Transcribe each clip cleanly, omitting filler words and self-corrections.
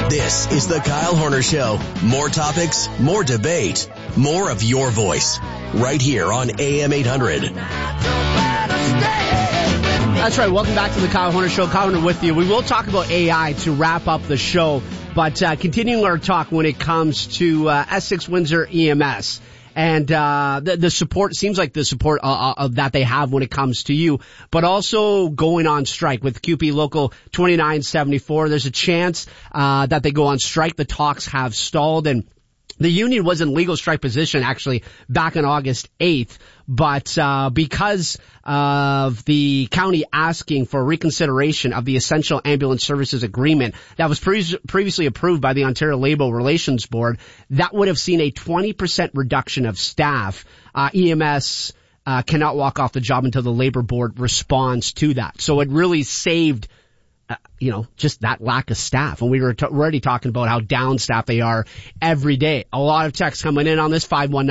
This is the Kyle Horner Show. More topics, more debate, more of your voice. Right here on AM 800. That's right. Welcome back to the Kyle Horner Show. Kyle Horner with you. We will talk about AI to wrap up the show, but continuing our talk when it comes to Essex Windsor EMS. And the support seems like the support that they have when it comes to you, but also going on strike with QP Local 2974. There's a chance that they go on strike. The talks have stalled, and the union was in legal strike position actually back on August 8th, but because of the county asking for reconsideration of the Essential Ambulance Services Agreement that was previously approved by the Ontario Labour Relations Board, that would have seen a 20% reduction of staff. EMS cannot walk off the job until the Labour Board responds to that. So it really saved just that lack of staff. And we were already talking about how down-staffed they are every day. A lot of texts coming in on this,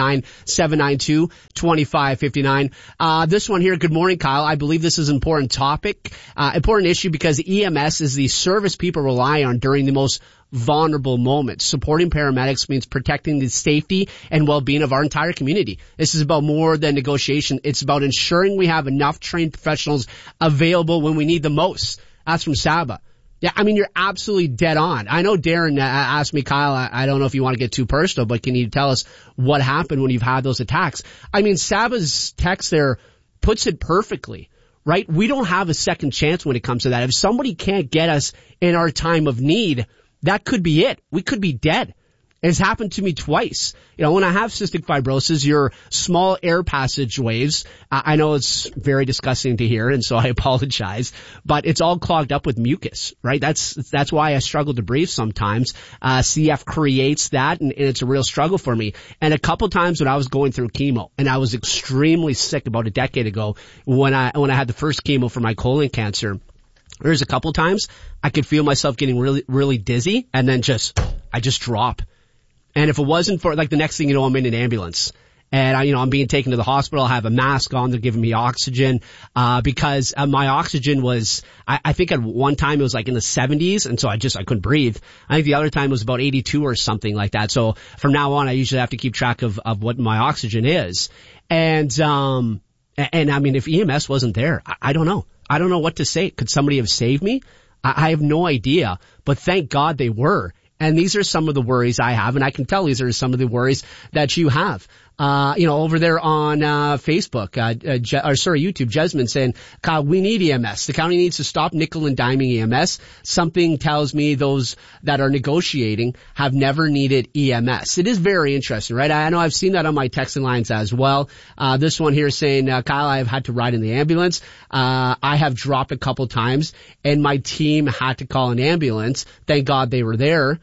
519-792-2559. This one here, good morning, Kyle. I believe this is an important topic, important issue because EMS is the service people rely on during the most vulnerable moments. Supporting paramedics means protecting the safety and well-being of our entire community. This is about more than negotiation. It's about ensuring we have enough trained professionals available when we need them most. That's from Saba. Yeah, I mean, you're absolutely dead on. I know Darren asked me, Kyle, I don't know if you want to get too personal, but can you tell us what happened when you've had those attacks? I mean, Saba's text there puts it perfectly, right? We don't have a second chance when it comes to that. If somebody can't get us in our time of need, that could be it. We could be dead. It's happened to me twice. When I have cystic fibrosis, your small air passageways, I know it's very disgusting to hear, and so I apologize, but it's all clogged up with mucus, right? That's why I struggle to breathe sometimes. CF creates that, and it's a real struggle for me. And a couple times when I was going through chemo, and I was extremely sick about a decade ago when I had the first chemo for my colon cancer, there's a couple times I could feel myself getting really, really dizzy, and then I just drop. And if it wasn't for, the next thing you know, I'm in an ambulance. And I'm being taken to the hospital. I have a mask on. They're giving me oxygen, because my oxygen was, I think at one time it was in the 70s. And so I couldn't breathe. I think the other time was about 82 or something like that. So from now on, I usually have to keep track of what my oxygen is. And I mean, if EMS wasn't there, I don't know. I don't know what to say. Could somebody have saved me? I have no idea, but thank God they were. And these are some of the worries I have, and I can tell these are some of the worries that you have. Over there on Facebook, YouTube, Jasmine saying, Kyle, we need EMS. The county needs to stop nickel and diming EMS. Something tells me those that are negotiating have never needed EMS. It is very interesting, right? I know I've seen that on my texting lines as well. This one here saying, Kyle, I have had to ride in the ambulance. I have dropped a couple times, and my team had to call an ambulance. Thank God they were there.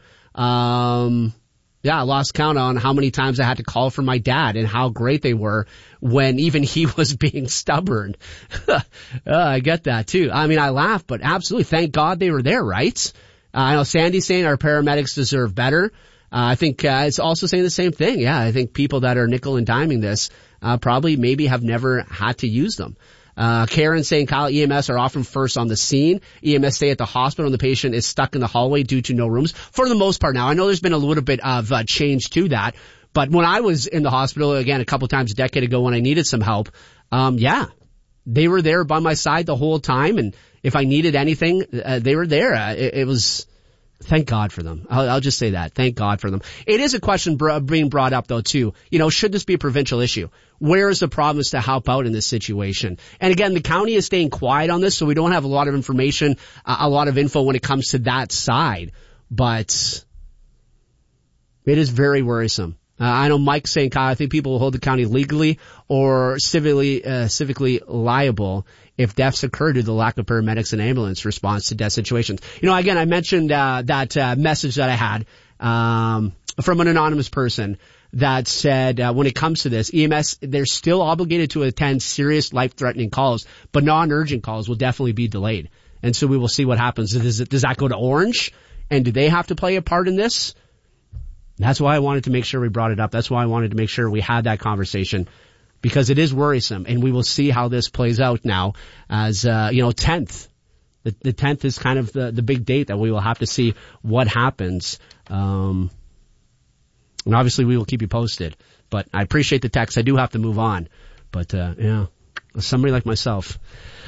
I lost count on how many times I had to call for my dad and how great they were when even he was being stubborn. I get that too. I mean, I laugh, but absolutely thank God they were there, right? I know Sandy's saying our paramedics deserve better. I think it's also saying the same thing. Yeah, I think people that are nickel and diming this probably maybe have never had to use them. Karen saying, Kyle, EMS are often first on the scene. EMS stay at the hospital and the patient is stuck in the hallway due to no rooms. For the most part now, I know there's been a little bit of change to that, but when I was in the hospital, again, a couple times a decade ago when I needed some help, they were there by my side the whole time, and if I needed anything, they were there. It was... Thank God for them. I'll just say that. Thank God for them. It is a question being brought up, though, too. Should this be a provincial issue? Where is the province to help out in this situation? And again, the county is staying quiet on this, so we don't have a lot of information, a lot of info when it comes to that side. But it is very worrisome. I know Mike's saying, Kyle, I think people will hold the county legally or civically liable if deaths occur due to the lack of paramedics and ambulance response to death situations. Again, I mentioned that message that I had from an anonymous person that said when it comes to this, EMS, they're still obligated to attend serious life-threatening calls, but non-urgent calls will definitely be delayed. And so we will see what happens. Does that go to Orange? And do they have to play a part in this? That's why I wanted to make sure we brought it up. That's why I wanted to make sure we had that conversation, because it is worrisome, and we will see how this plays out now as, 10th. The 10th is kind of the big date that we will have to see what happens. And obviously we will keep you posted. But I appreciate the text. I do have to move on. But, somebody like myself,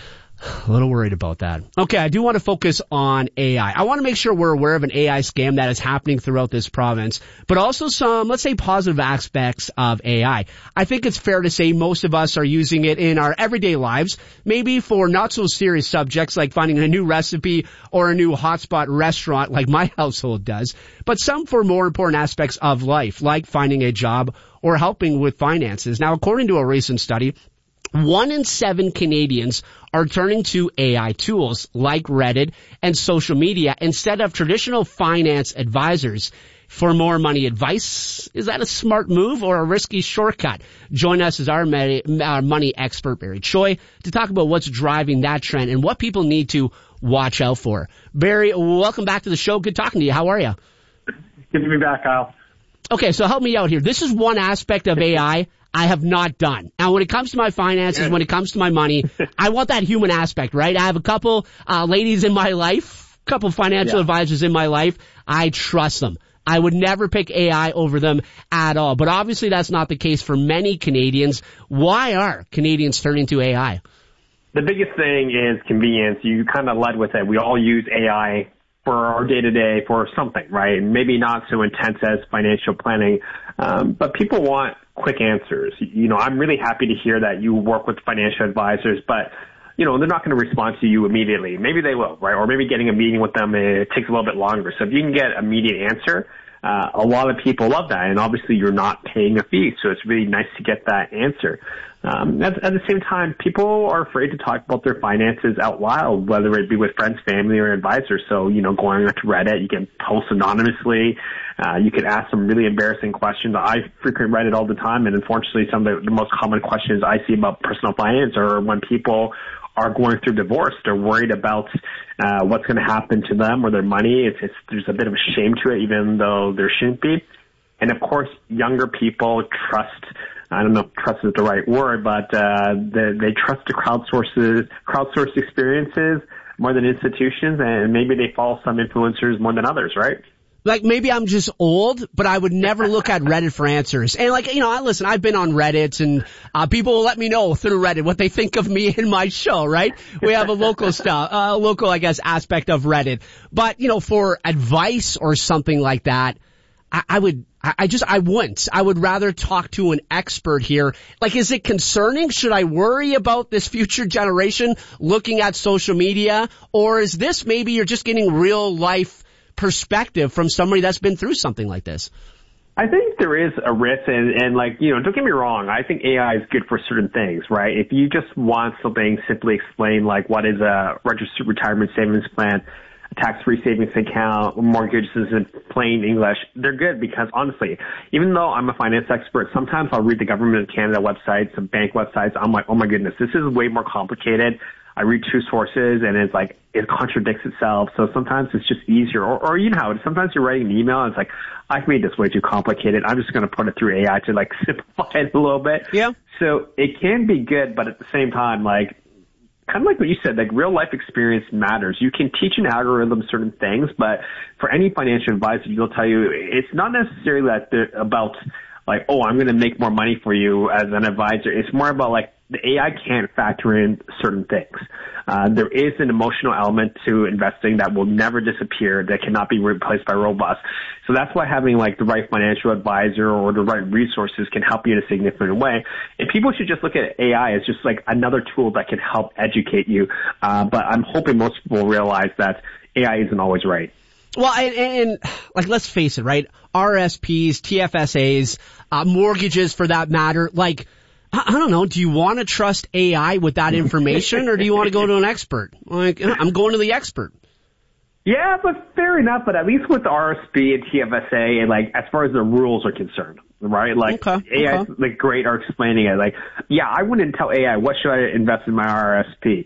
a little worried about that. Okay, I do want to focus on AI. I want to make sure we're aware of an AI scam that is happening throughout this province, but also some, let's say, positive aspects of AI. I think it's fair to say most of us are using it in our everyday lives, maybe for not so serious subjects like finding a new recipe or a new hotspot restaurant like my household does, but some for more important aspects of life, like finding a job or helping with finances. Now, according to a recent study, 1 in 7 Canadians are turning to AI tools like Reddit and social media instead of traditional finance advisors for more money advice. Is that a smart move or a risky shortcut? Join us as our money expert, Barry Choi, to talk about what's driving that trend and what people need to watch out for. Barry, welcome back to the show. Good talking to you. How are you? Good to be back, Kyle. Okay, so help me out here. This is one aspect of AI I have not done. Now, when it comes to my finances, when it comes to my money, I want that human aspect, right? I have a couple ladies in my life, couple financial advisors in my life. I trust them. I would never pick AI over them at all. But obviously that's not the case for many Canadians. Why are Canadians turning to AI? The biggest thing is convenience. You kind of led with it. We all use AI for our day-to-day for something, right? Maybe not so intense as financial planning, but people want quick answers. I'm really happy to hear that you work with financial advisors, but they're not going to respond to you immediately. Maybe they will, right? Or maybe getting a meeting with them, it takes a little bit longer. So if you can get immediate answer, a lot of people love that. And obviously you're not paying a fee. So it's really nice to get that answer. At the same time, people are afraid to talk about their finances out loud, whether it be with friends, family, or advisors. So, going onto Reddit, you can post anonymously. You can ask some really embarrassing questions. I frequent Reddit all the time, and unfortunately, some of the most common questions I see about personal finance are when people are going through divorce. They're worried about what's going to happen to them or their money. There's a bit of a shame to it, even though there shouldn't be. And of course, younger people trust. I don't know if trust is the right word, but they trust the crowdsourced experiences more than institutions, and maybe they follow some influencers more than others, right? Like, maybe I'm just old, but I would never look at Reddit for answers. And listen, I've been on Reddit, and people will let me know through Reddit what they think of me and my show, right? We have a local aspect of Reddit. But, for advice or something like that, I wouldn't. I would rather talk to an expert here. Like, is it concerning? Should I worry about this future generation looking at social media? Or is this maybe you're just getting real life perspective from somebody that's been through something like this? I think there is a risk, and don't get me wrong, I think AI is good for certain things, right? If you just want something simply explain, like what is a registered retirement savings plan, a tax-free savings account, mortgages in plain English, they're good because honestly, even though I'm a finance expert, sometimes I'll read the Government of Canada websites, some bank websites, I'm like, oh my goodness, this is way more complicated. I read two sources and it's like, it contradicts itself. So sometimes it's just easier. Or sometimes you're writing an email and it's like, I've made this way too complicated. I'm just going to put it through AI to like simplify it a little bit. Yeah. So it can be good, but at the same time, like, kind of like what you said, like real life experience matters. You can teach an algorithm certain things, but for any financial advisor, they'll tell you it's not necessarily that they're about like, oh, I'm going to make more money for you as an advisor. It's more about like the AI can't factor in certain things. There is an emotional element to investing that will never disappear, that cannot be replaced by robots. So that's why having like the right financial advisor or the right resources can help you in a significant way. And people should just look at AI as just like another tool that can help educate you. But I'm hoping most people realize that AI isn't always right. Well, and like, let's face it, right? RSPs, TFSAs, mortgages for that matter, like, I don't know, do you want to trust AI with that information or do you want to go to an expert? Like, I'm going to the expert. Yeah, but fair enough. But at least with RSP and TFSA, and like as far as the rules are concerned, right? Like AI is like great at explaining it. Like, yeah, I wouldn't tell AI what should I invest in my RSP.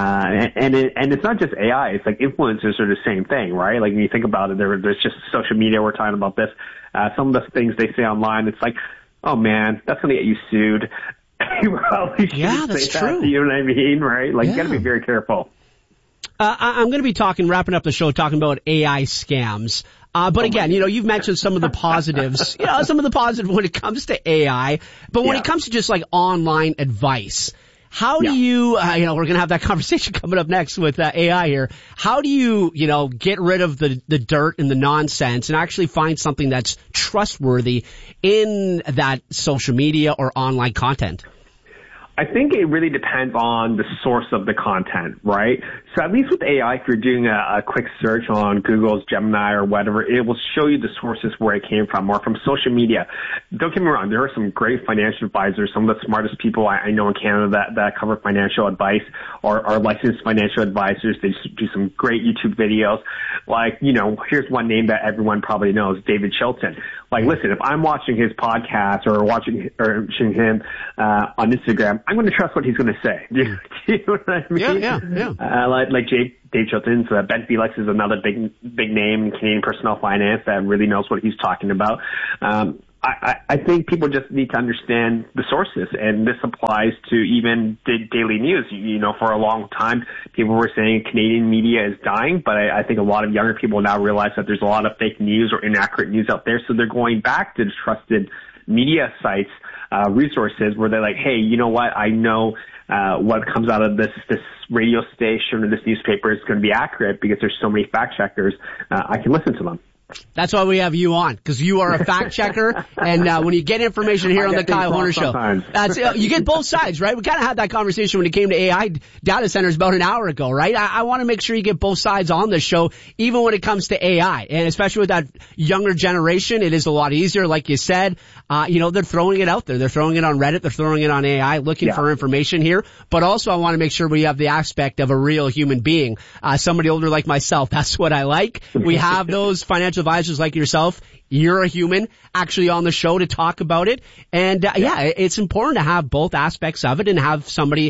And it's not just AI. It's like influencers are the same thing, right? Like when you think about it, there's just social media. We're talking about this. Some of the things they say online, it's like, oh man, that's going to get you sued. You probably shouldn't that's say true. That, you know what I mean, right? Like, you got to be very careful. I'm going to be wrapping up the show, talking about AI scams. But again, you've mentioned some of the positives, some of the positive when it comes to AI. But when it comes to just like online advice, how do you, we're going to have that conversation coming up next with AI here. How do you, get rid of the dirt and the nonsense and actually find something that's trustworthy in that social media or online content? I think it really depends on the source of the content, right? So at least with AI, if you're doing a quick search on Google's Gemini or whatever, it will show you the sources where it came from, or from social media. Don't get me wrong, there are some great financial advisors, some of the smartest people I know in Canada that cover financial advice or are licensed financial advisors. They do some great YouTube videos. Like, here's one name that everyone probably knows, David Chilton. Like, listen, if I'm watching his podcast or watching him on Instagram, I'm going to trust what he's going to say. Do you know what I mean? Yeah. Like Dave Chilton, Ben Felix is another big name in Canadian personal finance that really knows what he's talking about. I think people just need to understand the sources, and this applies to even daily news. For a long time, people were saying Canadian media is dying, but I think a lot of younger people now realize that there's a lot of fake news or inaccurate news out there, so they're going back to trusted media sites, resources where they're like, hey, you know what? I know what comes out of this radio station or this newspaper is going to be accurate because there's so many fact checkers. I can listen to them. That's why we have you on, because you are a fact checker, and when you get information here on the Kyle Horner Show, you get both sides, right? We kind of had that conversation when it came to AI data centers about an hour ago, right? I want to make sure you get both sides on this show, even when it comes to AI, and especially with that younger generation, it is a lot easier, like you said. They're throwing it out there. They're throwing it on Reddit. They're throwing it on AI, looking for information here. But also, I want to make sure we have the aspect of a real human being, somebody older like myself. That's what I like. We have those financial advisors like yourself. You're a human actually on the show to talk about it. And it's important to have both aspects of it and have somebody,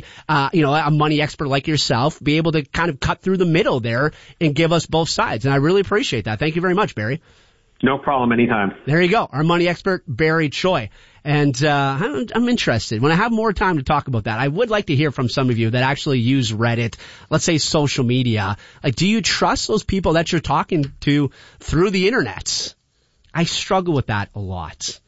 a money expert like yourself be able to kind of cut through the middle there and give us both sides. And I really appreciate that. Thank you very much, Barry. No problem, anytime. There you go. Our money expert, Barry Choi. And I'm interested. When I have more time to talk about that, I would like to hear from some of you that actually use Reddit, let's say social media. Like, do you trust those people that you're talking to through the internet? I struggle with that a lot.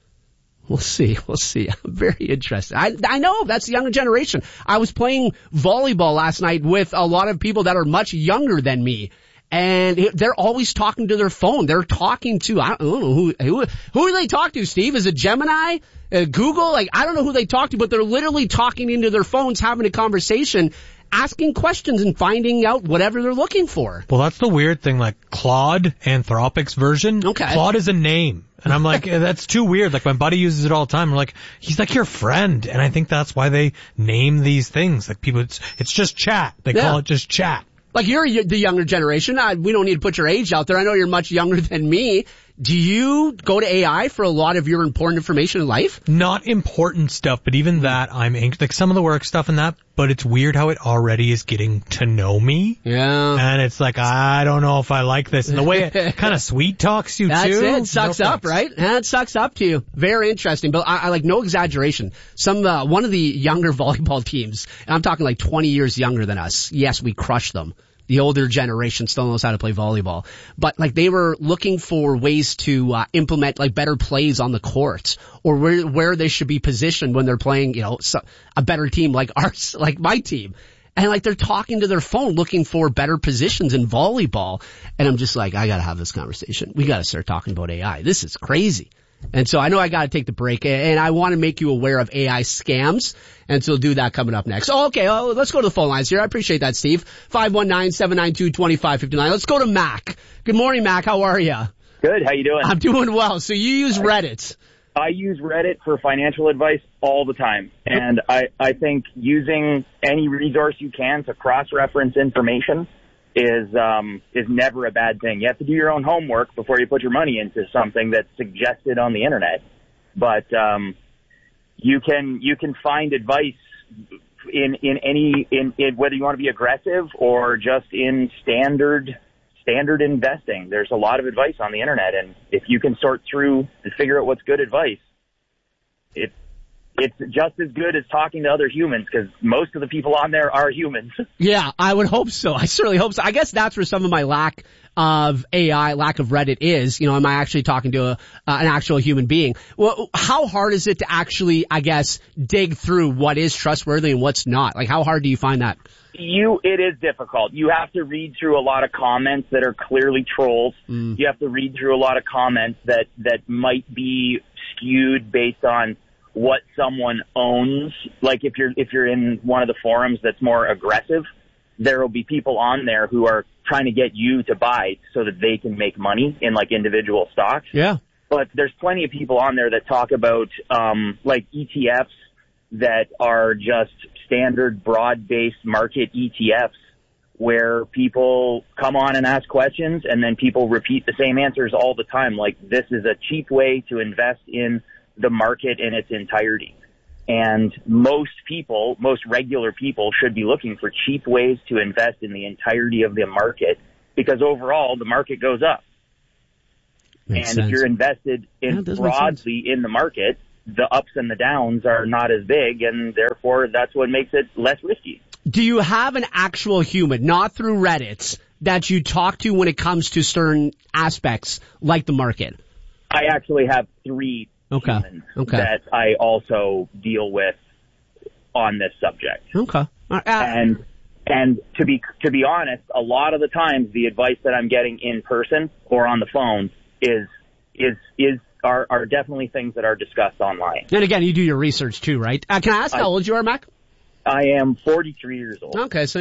We'll see. I'm very interested. I know that's the younger generation. I was playing volleyball last night with a lot of people that are much younger than me. And they're always talking to their phone. They're talking to, I don't know who do they talk to, Steve? Is it Gemini? Google? Like, I don't know who they talk to, but they're literally talking into their phones, having a conversation, asking questions and finding out whatever they're looking for. Well, that's the weird thing, like Claude, Anthropic's version. Okay. Claude is a name. And I'm like, that's too weird. Like, my buddy uses it all the time. We're like, he's like your friend. And I think that's why they name these things. Like, people, it's just chat. They call it just chat. Like, you're the younger generation. We don't need to put your age out there. I know you're much younger than me. Do you go to AI for a lot of your important information in life? Not important stuff, but even that, I'm anxious. Like, some of the work stuff and that, but it's weird how it already is getting to know me. Yeah. And it's like, I don't know if I like this. And the way it kind of sweet talks you, That's too. It sucks up, right? Yeah, it sucks up to you. Very interesting. But I like, no exaggeration. One of the younger volleyball teams, and I'm talking like 20 years younger than us. Yes, we crushed them. The older generation still knows how to play volleyball. But like, they were looking for ways to implement like better plays on the court, or where they should be positioned when they're playing, a better team like ours, like my team. And like, they're talking to their phone looking for better positions in volleyball. And I'm just like, I gotta have this conversation. We gotta start talking about AI. This is crazy. And so I know I got to take the break, and I want to make you aware of AI scams, and so we'll do that coming up next. Oh, okay, let's go to the phone lines here. I appreciate that, Steve. 519-792-2559. Let's go to Mac. Good morning, Mac. How are you? Good. How you doing? I'm doing well. So you use Reddit. I use Reddit for financial advice all the time, and I think using any resource you can to cross-reference information is never a bad thing. You have to do your own homework before you put your money into something that's suggested on the internet. But you can find advice in whether you want to be aggressive or just in standard investing. There's a lot of advice on the internet, and if you can sort through to figure out what's good advice, it's just as good as talking to other humans because most of the people on there are humans. Yeah, I would hope so. I certainly hope so. I guess that's where some of my lack of AI, lack of Reddit is. Am I actually talking to an actual human being? Well, how hard is it to actually, I guess, dig through what is trustworthy and what's not? Like, how hard do you find that? It is difficult. You have to read through a lot of comments that are clearly trolls. You have to read through a lot of comments that might be skewed based on what someone owns. Like if you're in one of the forums that's more aggressive, there will be people on there who are trying to get you to buy so that they can make money in like individual stocks. Yeah. But there's plenty of people on there that talk about like ETFs that are just standard broad-based market ETFs where people come on and ask questions and then people repeat the same answers all the time. Like, this is a cheap way to invest in the market in its entirety. And most regular people should be looking for cheap ways to invest in the entirety of the market because overall the market goes up. Makes and sense. If you're invested in broadly in the market, the ups and the downs are not as big, and therefore that's what makes it less risky. Do you have an actual human, not through Reddit, that you talk to when it comes to certain aspects like the market? I actually have 3 humans that I also deal with on this subject. Okay. And to be honest, a lot of the times the advice that I'm getting in person or on the phone are definitely things that are discussed online. And again, you do your research too, right? Can I ask how old you are, Mac? I am 43 years old. Okay, so